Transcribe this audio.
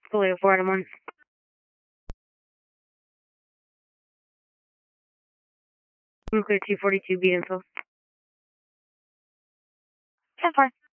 Scalia 4 Adam 1. Nuclear 242 beat info. 10-4.